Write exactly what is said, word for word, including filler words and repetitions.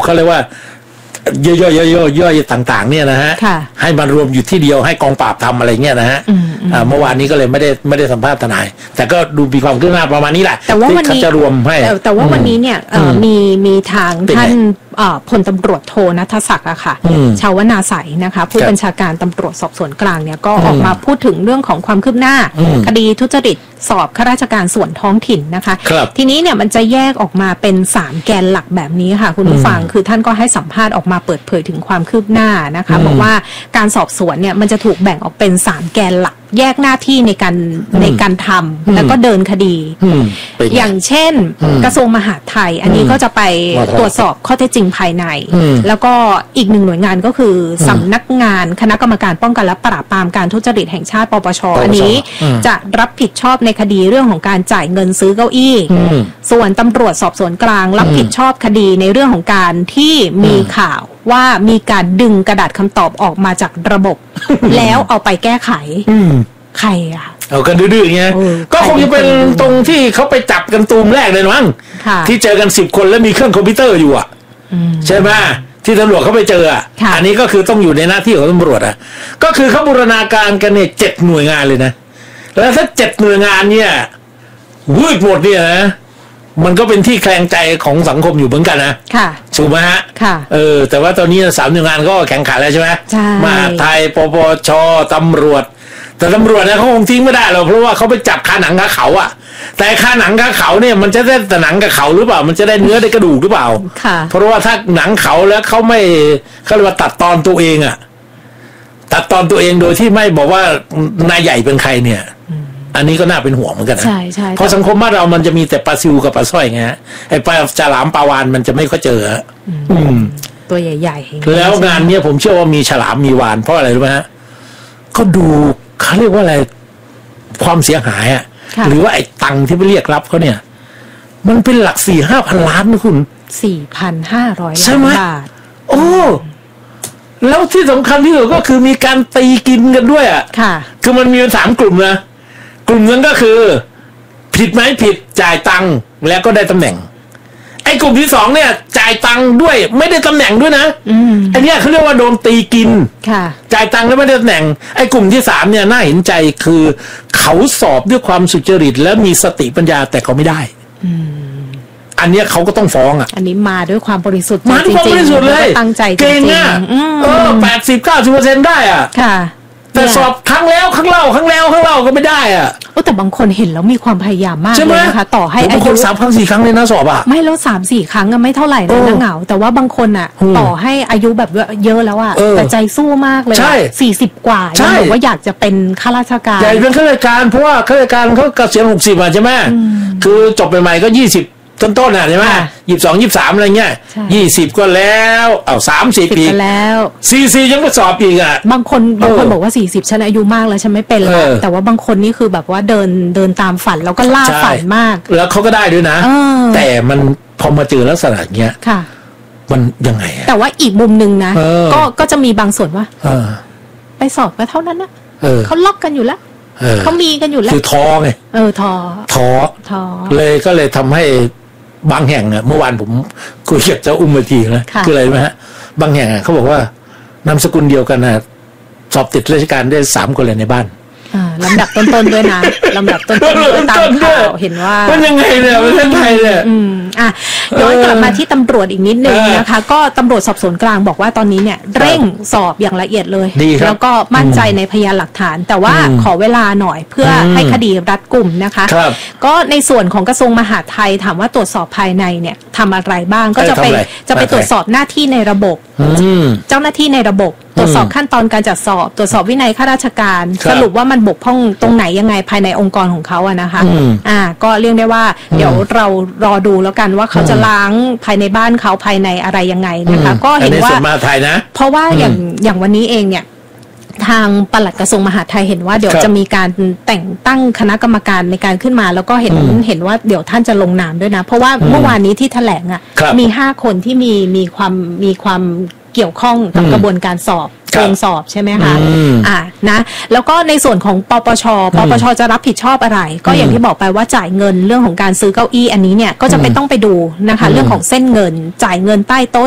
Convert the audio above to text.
เขาเรียกว่าย่อยๆๆๆต่างๆเนี่ยนะฮะให้มันรวมอยู่ที่เดียวให้กองปราบทำอะไรเงี้ยนะฮะเมื่อวานนี้ก็เลยไม่ได้ไม่ได้สัมภาษณ์ทนายแต่ก็ดูมีความคืบหน้าประมาณนี้แหละแต่ว่าวันนี้จะรวมให้แต่ว่าวันนี้เนี่ยมีมีทางท่านพลตำรวจโทณัฐศักดิ์อะค่ะชาวนาใสนะคะผู้บัญชาการตำรวจสอบสวนกลางเนี่ยก็ออกมาพูดถึงเรื่องของความคืบหน้าคดีทุจริตสอบข้าราชการส่วนท้องถิ่นนะคะทีนี้เนี่ยมันจะแยกออกมาเป็นสามแกนหลักแบบนี้ค่ะคุณผู้ฟังคือท่านก็ให้สัมภาษณ์ออกมาเปิดเผยถึงความคืบหน้านะคะบอกว่าการสอบสวนเนี่ยมันจะถูกแบ่งออกเป็นสามแกนหลักแยกหน้าที่ในการในการทำแล้วก็เดินคดีอย่างเช่นกระทรวงมหาดไทยอันนี้ก็จะไปตรวจสอบข้อเท็จจริงภายในแล้วก็อีกหนึ่งหน่วยงานก็คือสำนักงานคณะกรรมการป้องกันและปราบปรามการทุจริตแห่งชาติปปช.อันนี้จะรับผิดชอบในคดีเรื่องของการจ่ายเงินซื้อเก้าอี้ส่วนตำรวจสอบสวนกลางรับผิดชอบคดีในเรื่องของการที่มีข่าวว่ามีการดึงกระดาษคำตอบออกมาจากระบบ แล้วเอาไปแก้ไขใครอะเอากันดื้อๆอย่างเงี้ยก็คงจะเป็นตรงที่เขาไปจับกันตูมแรกเลยมั้งที่เจอกันสิบคนแล้วมีเครื่องคอมพิวเตอร์อยู่อ่ะใช่ไหมที่ตำรวจเขาไปเจออ่ะอันนี้ก็คือต้องอยู่ในหน้าที่ของตำรวจอ่ะก็คือเขาบูรณาการกันเนี่ยเจ็ดหน่วยงานเลยนะแล้วถ้าเจ็ดหน่วยงานเนี่ยวืดหมดเนี่ยนะมันก็เป็นที่แคลงใจของสังคมอยู่เหมือนกันนะค่ะถูกไหมฮะค่ะเออแต่ว่าตอนนี้สามหน่วยงานก็แข่งขันแล้วใช่ไหมใช่มหาดไทยปปชตำรวจแต่ตำรวจเนี่ยเขาคงทิ้งไม่ได้หรอกเพราะว่าเขาไปจับคาหนังคาเขาอะแต่คาหนังคาเขาเนี่ยมันจะได้แต่หนังกับเขาหรือเปล่ามันจะได้เนื้อได้กระดูกหรือเปล่าค่ะเพราะว่าถ้าหนังเขาแล้วเขาไม่เขาเรียกว่าตัดตอนตัวเองอะตัดตอนตัวเองโดยที่ไม่บอกว่านายใหญ่เป็นใครเนี่ยอันนี้ก็น่าเป็นห่วงเหมือนกันนะใช่ใช่เพราะสังคมบ้านเรามันจะมีแต่ปลาซิวกับปลาสร้อยไงฮะไอ้ปลาฉลามปลาวานมันจะไม่ค่อยเจออืมตัวใหญ่ๆแล้วงานเนี้ยผมเชื่อว่ามีฉลามมีวานเพราะอะไรรู้ไหมฮะก็ดูเขาเรียกว่าอะไรความเสียหายอ่ะหรือว่าไอ้ตังค์ที่ไปเรียกรับเขาเนี่ยมันเป็นหลักสี่ห้าพันล้านนะคุณสี่พันห้าร้อยล้านบาทโอ้แล้วที่สำคัญที่สุดก็คือมีการตีกินกันด้วยอ่ะค่ะคือมันมีสามกลุ่มนะกลุ่มนั้นก็คือผิดไหมผิดจ่ายตังค์แล้วก็ได้ตำแหน่งไอ้กลุ่มที่สองเนี่ยจ่ายตังค์ด้วยไม่ได้ตำแหน่งด้วยนะอันนี้เขาเรียกว่าโดนตีกินค่ะจ่ายตังค์แล้วไม่ได้ตำแหน่งไอ้กลุ่มที่สามเนี่ยน่าเห็นใจคือเขาสอบด้วยความสุจริตและมีสติปัญญาแต่เขาไม่ได้อันนี้เขาก็ต้องฟ้องอ่ะอันนี้มาด้วยความบริสุทธิ์มาด้วยความบริสุทธิ์เลยตั้งใจเก่งอ่ะเออแปดสิบเก้าสิบเปอร์เซ็นต์ได้อ่ะค่ะแต่สอบครั้งแล้วครั้งเล่าครั้งแล้วครั้งเล่าก็ไม่ได้อ่ะโอ้แต่บางคนเห็นแล้วมีความพยายามมากเลยนะคะต่อให้อายุสามครั้งสี่ครั้งเลยนะสอบอ่ะไม่แล้วสามสี่ครั้งก็ไม่เท่าไหร่เลยนะเหงาแต่ว่าบางคนอ่ะต่อให้อายุแบบเยอะแล้วอ่ะแต่ใจสู้มากเลยสี่สิบกว่ายังบอกว่าอยากจะเป็นข้าราชการอยากเป็นข้าราชการเพราะว่าข้าราชการเขาเกษียณหกสิบอ่ะใช่ไหมคือจบใหม่ๆก็ยี่สิบต้นต้นอ่ะใช่ไหมยี่สิบสองยี่สิบสามอะไรเงี้ยยี่สิบก็แล้วเอาสามสิบปีแล้วสี่สี่ยังไม่สอบอีกอ่ะบางคนบางคนบอกว่าสี่สิบฉันอายุมากแล้วฉันไม่เป็นแล้วแต่ว่าบางคนนี่คือแบบว่าเดินเดินตามฝันแล้วก็ล่าฝันมากแล้วเขาก็ได้ด้วยนะแต่มันพอมาเจอลักษณะเงี้ยมันยังไงแต่ว่าอีกมุมนึงนะก็ก็จะมีบางส่วนว่าไปสอบก็เท่านั้นนะเขาล็อกกันอยู่แล้วเขามีกันอยู่แล้วคือท้อไงเออท้อท้อท้อเลยก็เลยทำให้บางแห่งอ่ะเมื่อวานผมคุยกับเจ้าอุ้มมาทีนะคืออะไรไหมฮะบางแห่งอ่ะเขาบอกว่านามสกุลเดียวกันนะสอบติดราชการได้สามคนเลยในบ้านลำดับต้นๆด้วยนะลำดับต้นๆตามข่าวเห็นว่ามันยังไงเนี่ยประเทศไทยเนี่ยอืมอ่ะย้อนกลับมาที่ตำรวจอีกนิดนึงนะคะก็ตำรวจสอบสวนกลางบอกว่าตอนนี้เนี่ยเร่งสอบอย่างละเอียดเลยแล้วก็มั่นใจในพยานหลักฐานแต่ว่าขอเวลาหน่อยเพื่อให้คดีรัดกุมนะคะก็ในส่วนของกระทรวงมหาดไทยถามว่าตรวจสอบภายในเนี่ยทำอะไรบ้างก็จะไปจะไปตรวจสอบหน้าที่ในระบบเจ้าหน้าที่ในระบบตรวจสอบขั้นตอนการจัดสอบตรวจสอบวินัยข้าราชการสรุปว่ามันบกพร่องตรงไหนยังไงภายในองค์กรของเขาอะนะคะอ่าก็เรียกได้ว่าเดี๋ยวเรารอดูแล้วกันว่าเขาจะล้างภายในบ้านเขาภายในอะไรยังไงนะคะก็เห็นว่าเพราะว่าอย่างอย่างวันนี้เองเนี่ยทางปลัดกระทรวงมหาดไทยเห็นว่าเดี๋ยวจะมีการแต่งตั้งคณะกรรมการในการขึ้นมาแล้วก็เห็นเห็นว่าเดี๋ยวท่านจะลงนามด้วยนะเพราะว่าเมื่อวานนี้ที่แถลงอ่ะมีห้าคนที่มีมีความมีความเกี่ยวข้องกับกระบวนการสอบเชิงสอบใช่ไหมคะอ่านะแล้วก็ในส่วนของปปชปปชจะรับผิดชอบอะไรก็อย่างที่บอกไปว่าจ่ายเงินเรื่องของการซื้อเก้าอี้อันนี้เนี่ยก็จะไปต้องไปดูนะคะเรื่องของเส้นเงินจ่ายเงินใต้โต๊ะ